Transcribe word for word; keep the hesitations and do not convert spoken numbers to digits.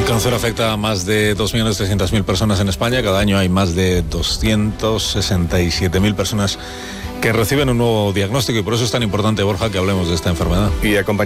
El cáncer afecta a más de dos millones trescientas mil personas en España. Cada año hay más de doscientas sesenta y siete mil personas que reciben un nuevo diagnóstico y por eso es tan importante, Borja, que hablemos de esta enfermedad. Y acompañado